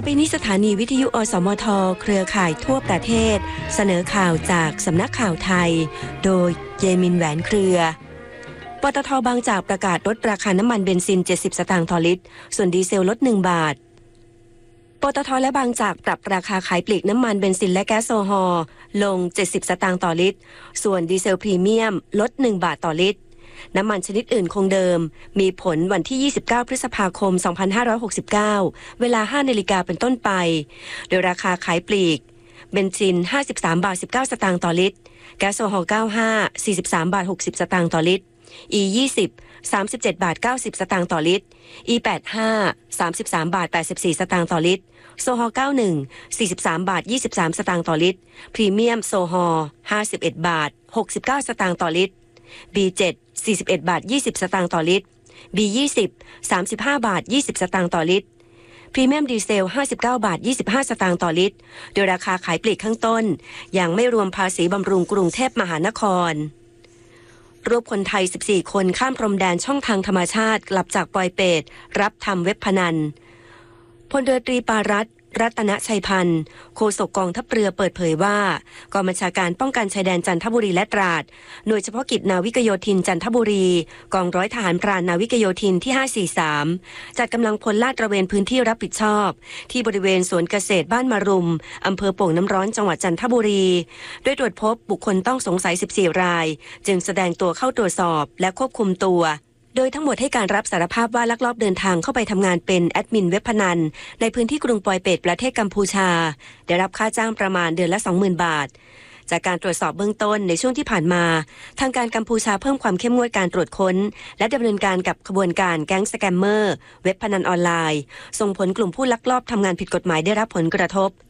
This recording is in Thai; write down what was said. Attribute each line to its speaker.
Speaker 1: ไปนี้สถานีวิทยุอสมทเครือข่ายทั่วประเทศเสนอข่าวจากสำนักข่าวไทยโดยเยมินแหวนเครือปตท.บางจากประกาศลดราคาน้ำมันเบนซิน70สตางค์ต่อลิตรส่วนดีเซลลด1 บาทปตท.และบางจากปรับราคาขายปลีกน้ำมันเบนซินและแก๊สโซฮอล์ลง70สตางค์ต่อลิตรส่วนดีเซลพรีเมียมลด1 บาทต่อลิตรน้ำมันชนิดอื่นคงเดิมมีผลวันที่29พฤษภาคม2569เวลา 5 นาฬิกาเป็นต้นไปโดยราคาขายปลีกเบนซิน53 บาท 19 สตางค์ต่อลิตรแก๊สโซฮอล์95 43 บาท 60 สตางค์ต่อลิตร E20 37 บาท 90 สตางค์ต่อลิตร E85 33 บาท 84 สตางค์ต่อลิตรโซฮอล์91 43 บาท 23 สตางค์ต่อลิตรพรีเมียมโซฮอล์51 บาท 69 สตางค์ต่อลิตร B7 41 บาท 20 สตางค์ต่อลิตร B20 35 บาท 20 สตางค์ต่อลิตรพรีเมียมดีเซล59 บาท 25 สตางค์ต่อลิตรโดยราคาขายปลีกข้างต้นยังไม่รวมภาษีบำรุงกรุงเทพมหานครรวบคนไทย14คนข้ามพรมแดนช่องทางธรรมชาติกลับจากปอยเปตรับทำเว็บพนันพลเรือตรีปารัตน์รัตนชัยพันธ์โฆษกกองทัพเรือเปิดเผยว่ากองบัญชาการป้องกันชายแดนจันทบุรีและตราดหน่วยเฉพาะกิจนาวิกโยธินจันทบุรีกองร้อยทหารพรานนาวิกโยธินที่543จัดกำลังพลลาดตระเวนพื้นที่รับผิดชอบที่บริเวณสวนเกษตรบ้านมารุมอำเภอโป่งน้ำร้อนจังหวัดจันทบุรีโดยตรวจพบบุคคลต้องสงสัย14รายจึงแสดงตัวเข้าตรวจสอบและควบคุมตัวโดยทั้งหมดให้การรับสารภาพว่าลักลอบเดินทางเข้าไปทำงานเป็นแอดมินเว็บพนันในพื้นที่กรุงปอยเปตประเทศกัมพูชาได้รับค่าจ้างประมาณเดือนละ 20,000 บาทจากการตรวจสอบเบื้องต้นในช่วงที่ผ่านมาทางการกัมพูชาเพิ่มความเข้มงวดการตรวจค้นและดำเนินการกับขบวนการแก๊งสแกมเมอร์เว็บพนันออนไลน์ส่งผลกลุ่มผู้ลักลอบทำงานผิดกฎหมายได้รับผลกระทบ